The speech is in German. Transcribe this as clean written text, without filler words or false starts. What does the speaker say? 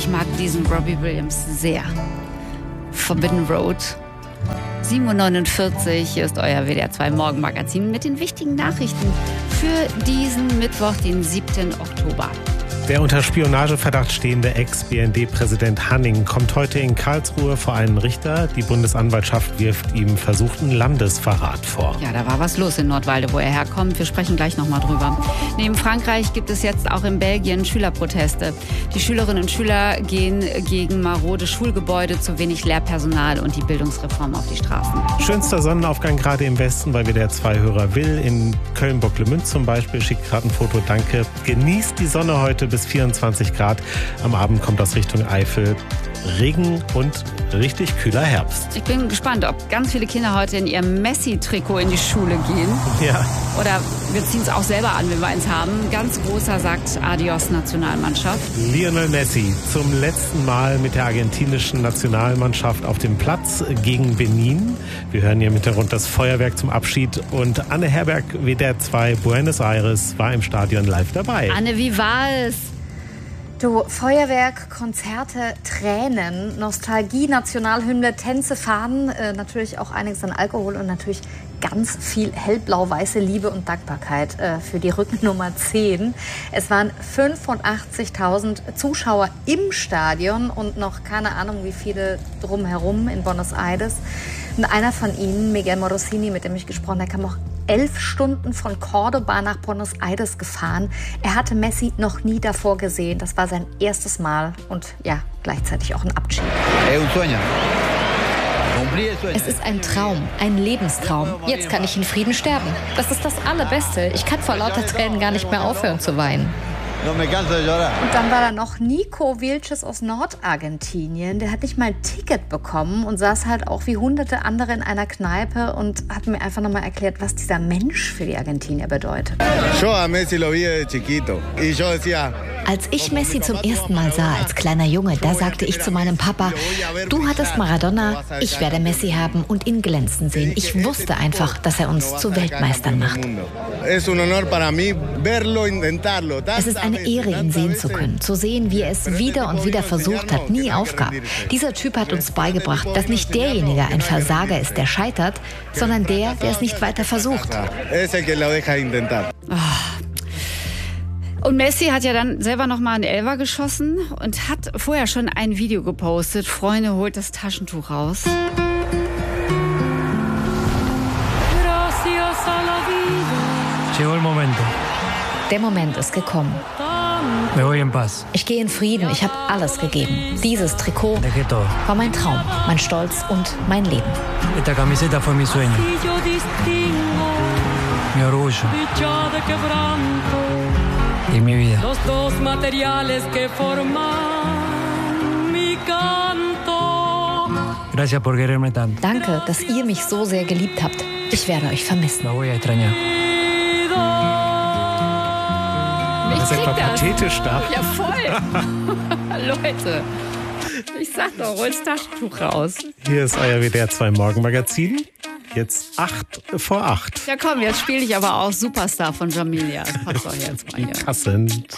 Ich mag diesen Robbie Williams sehr. Forbidden Road. 7:49 Uhr, hier ist euer WDR 2 Morgenmagazin mit den wichtigen Nachrichten für diesen Mittwoch, den 7. Oktober. Der unter Spionageverdacht stehende Ex-BND-Präsident Hanning kommt heute in Karlsruhe vor einen Richter. Die Bundesanwaltschaft wirft ihm versuchten Landesverrat vor. Ja, da war was los in Nordwalde, wo er herkommt. Wir sprechen gleich nochmal drüber. Neben Frankreich gibt es jetzt auch in Belgien Schülerproteste. Die Schülerinnen und Schüler gehen gegen marode Schulgebäude, zu wenig Lehrpersonal und die Bildungsreform auf die Straßen. Schönster Sonnenaufgang gerade im Westen, weil WDR 2 Hörer Will in Köln-Bocklemünd zum Beispiel. Schickt gerade ein Foto, danke. Genießt die Sonne heute bis 24 Grad. Am Abend kommt aus Richtung Eifel Regen und richtig kühler Herbst. Ich bin gespannt, ob ganz viele Kinder heute in ihrem Messi-Trikot in die Schule gehen. Ja. Oder wir ziehen es auch selber an, wenn wir eins haben. Ganz großer sagt Adios Nationalmannschaft. Lionel Messi zum letzten Mal mit der argentinischen Nationalmannschaft auf dem Platz gegen Benin. Wir hören hier im Hintergrund das Feuerwerk zum Abschied. Und Anne Herberg, WDR 2 Buenos Aires, war im Stadion live dabei. Anne, wie war es? Du, Feuerwerk, Konzerte, Tränen, Nostalgie, Nationalhymne, Tänze, Fahnen, natürlich auch einiges an Alkohol und natürlich ganz viel hellblau-weiße Liebe und Dankbarkeit für die Rückennummer 10. Es waren 85.000 Zuschauer im Stadion und noch keine Ahnung, wie viele drumherum in Buenos Aires. Und einer von ihnen, Miguel Morosini, mit dem ich gesprochen habe, kam auch 11 Stunden von Córdoba nach Buenos Aires gefahren. Er hatte Messi noch nie davor gesehen. Das war sein erstes Mal und ja, gleichzeitig auch ein Abschied. Es ist ein Traum, ein Lebenstraum. Jetzt kann ich in Frieden sterben. Das ist das Allerbeste. Ich kann vor lauter Tränen gar nicht mehr aufhören zu weinen. Und dann war da noch Nico Vilches aus Nordargentinien. Der hat nicht mal ein Ticket bekommen und saß halt auch wie hunderte andere in einer Kneipe und hat mir einfach nochmal erklärt, was dieser Mensch für die Argentinier bedeutet. Als ich Messi zum ersten Mal sah, als kleiner Junge, da sagte ich zu meinem Papa, du hattest Maradona, ich werde Messi haben und ihn glänzen sehen. Ich wusste einfach, dass er uns zu Weltmeistern macht. Es ist eine Ehre, ihn sehen zu können, zu sehen, wie er es wieder und wieder versucht hat, nie aufgab. Dieser Typ hat uns beigebracht, dass nicht derjenige ein Versager ist, der scheitert, sondern der es nicht weiter versucht. Und Messi hat ja dann selber nochmal einen Elfer geschossen und hat vorher schon ein Video gepostet. Freunde, holt das Taschentuch raus. Der Moment ist gekommen. Ich gehe in Frieden, ich habe alles gegeben. Dieses Trikot war mein Traum, mein Stolz und mein Leben. Los dos materiales que forman mi canto. Gracias por quererme tanto. Danke, dass ihr mich so sehr geliebt habt. Ich werde euch vermissen. Ich Das ist etwa pathetisch da. Ja, voll. Leute, ich sag doch, hol das Taschentuch raus. Hier ist euer WDR 2 Morgenmagazin. Jetzt 7:08. Ja komm, jetzt spiele ich aber auch Superstar von Jamilia. Das passt doch jetzt mal hier. Passend.